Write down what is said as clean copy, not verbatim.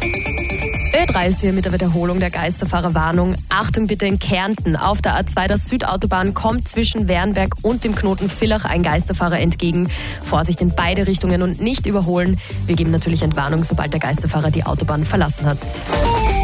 Ö3 ist hier mit der Wiederholung der Geisterfahrerwarnung. Achtung bitte in Kärnten. Auf der A2 der Südautobahn kommt zwischen Wernberg und dem Knoten Villach ein Geisterfahrer entgegen. Vorsicht in beide Richtungen und nicht überholen. Wir geben natürlich Entwarnung, sobald der Geisterfahrer die Autobahn verlassen hat.